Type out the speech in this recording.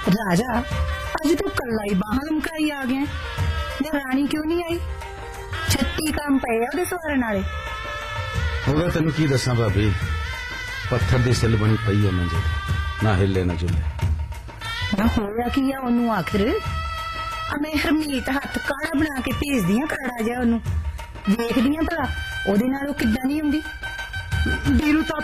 राजा अज तू कला ही बाह लमकाई आ गया या रानी क्यों नहीं आई? 36 काम पे ओदे सवारन वाले। ਉਹਦਾ ਤੈਨੂੰ ਕੀ ਦੱਸਾਂ ਭਾਬੀ, ਪੱਥਰ ਦੀ ਸਿਲ ਬਣੀ ਪਈ ਹੈ ਮੰਜੇ ਤੇ, ਨਾ ਹਿੱਲੇ ਨਾ ਜੁਲੇ। ना होया की आ ओनू आखिर? मैं हरमीत हथ काड़ा बना के भेजदी हां काड़ा जा ओनू, देखदी हां भला ओदे नाल ओ किद्दां दी हुंदी। बीरू तो